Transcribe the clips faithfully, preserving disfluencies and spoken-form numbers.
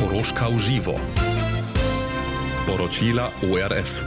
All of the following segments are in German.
Koroška v živo. Poročila O R F.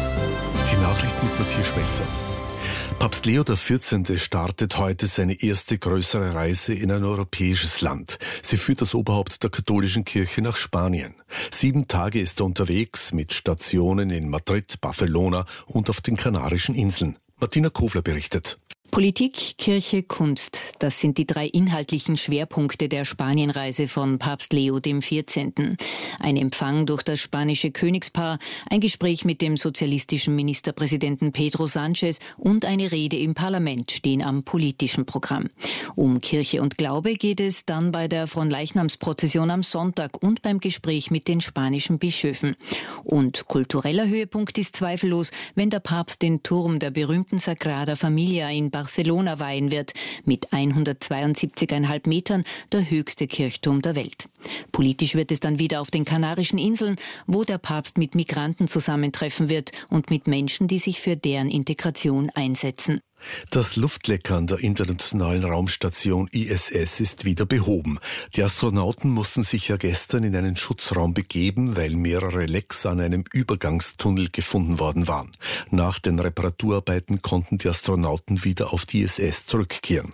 Die Nachrichten mit Matthias Schmelzer. Papst Leo der vierzehnte startet heute seine erste größere Reise in ein europäisches Land. Sie führt das Oberhaupt der katholischen Kirche nach Spanien. Sieben Tage ist er unterwegs mit Stationen in Madrid, Barcelona und auf den Kanarischen Inseln. Martina Kofler berichtet. Politik, Kirche, Kunst, das sind die drei inhaltlichen Schwerpunkte der Spanienreise von Papst Leo dem vierzehnten. Ein Empfang durch das spanische Königspaar, ein Gespräch mit dem sozialistischen Ministerpräsidenten Pedro Sánchez und eine Rede im Parlament stehen am politischen Programm. Um Kirche und Glaube geht es dann bei der Fronleichnamsprozession am Sonntag und beim Gespräch mit den spanischen Bischöfen. Und kultureller Höhepunkt ist zweifellos, wenn der Papst den Turm der berühmten Sagrada Familia in Barcelona weihen wird, mit hundertzweiundsiebzig Komma fünf Metern, der höchste Kirchturm der Welt. Politisch wird es dann wieder auf den Kanarischen Inseln, wo der Papst mit Migranten zusammentreffen wird und mit Menschen, die sich für deren Integration einsetzen. Das Luftleckern der internationalen Raumstation I S S ist wieder behoben. Die Astronauten mussten sich ja gestern in einen Schutzraum begeben, weil mehrere Lecks an einem Übergangstunnel gefunden worden waren. Nach den Reparaturarbeiten konnten die Astronauten wieder auf die I S S zurückkehren.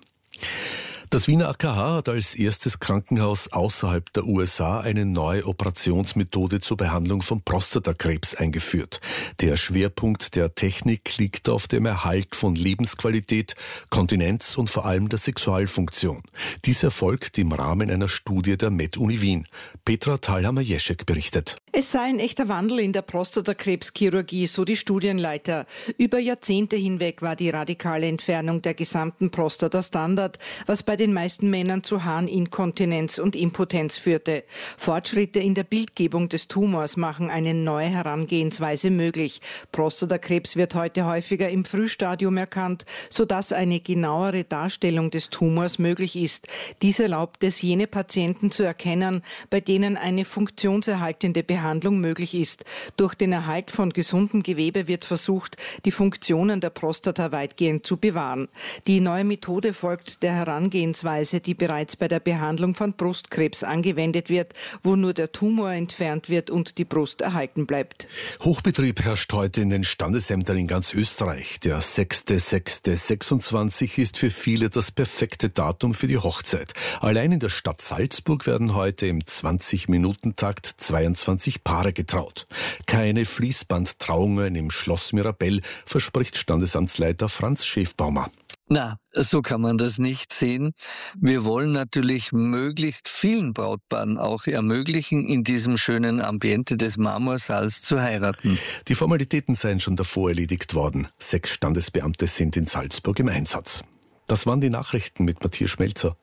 Das Wiener A K H hat als erstes Krankenhaus außerhalb der U S A eine neue Operationsmethode zur Behandlung von Prostatakrebs eingeführt. Der Schwerpunkt der Technik liegt auf dem Erhalt von Lebensqualität, Kontinenz und vor allem der Sexualfunktion. Dies erfolgt im Rahmen einer Studie der Med-Uni Wien. Petra Thalhammer-Jeschek berichtet. Es sei ein echter Wandel in der Prostatakrebschirurgie, so die Studienleiter. Über Jahrzehnte hinweg war die radikale Entfernung der gesamten Prostata Standard, was bei den meisten Männern zu Harninkontinenz und Impotenz führte. Fortschritte in der Bildgebung des Tumors machen eine neue Herangehensweise möglich. Prostatakrebs wird heute häufiger im Frühstadium erkannt, sodass eine genauere Darstellung des Tumors möglich ist. Dies erlaubt es, jene Patienten zu erkennen, bei denen eine funktionserhaltende Behandlung möglich ist. Durch den Erhalt von gesundem Gewebe wird versucht, die Funktionen der Prostata weitgehend zu bewahren. Die neue Methode folgt der Herangehensweise, die bereits bei der Behandlung von Brustkrebs angewendet wird, wo nur der Tumor entfernt wird und die Brust erhalten bleibt. Hochbetrieb herrscht heute in den Standesämtern in ganz Österreich. Der sechster sechster sechsundzwanzig ist für viele das perfekte Datum für die Hochzeit. Allein in der Stadt Salzburg werden heute im zwanzig-Minuten-Takt zweiundzwanzig Paare getraut. Keine Fließbandtrauungen im Schloss Mirabell, verspricht Standesamtsleiter Franz Schäfbaumer. Na, so kann man das nicht sehen. Wir wollen natürlich möglichst vielen Brautpaaren auch ermöglichen, in diesem schönen Ambiente des Marmorsaals zu heiraten. Die Formalitäten seien schon davor erledigt worden. Sechs Standesbeamte sind in Salzburg im Einsatz. Das waren die Nachrichten mit Matthias Schmelzer.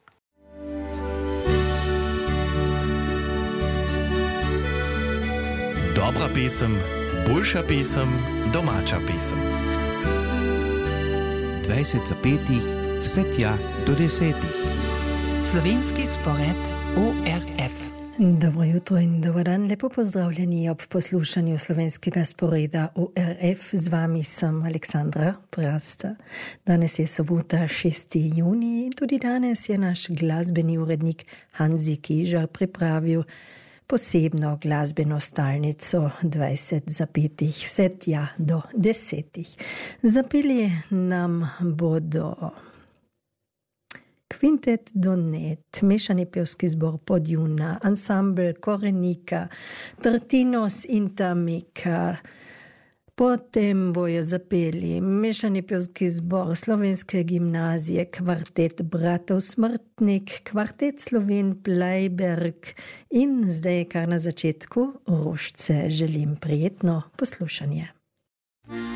Dobra pesem, boljša pesem, domača pesem. dvajset za petih, vse tja do desetih. Slovenski spored O R F. Dobro jutro in dober dan, lepo pozdravljeni ob poslušanju slovenskega sporeda O R F. Z vami sem Aleksandra Prasta. Danes je sobota, šesti junij in tudi danes je naš glasbeni urednik Hanzi Kižar pripravil posebno glasbeno stalnico dvajset za petih, vse tja do desetih. Zapeli nam bodo Kvintet Donet, mešani pevski zbor Podjuna, ansambl Korenika, Trtinos in Tamika. Potem bojo zapeli mešani pevski zbor Slovenske gimnazije, kvartet Bratov Smrtnik, kvartet Sloven Plejberg in zdaj kar na začetku Rožce. Želim prijetno poslušanje.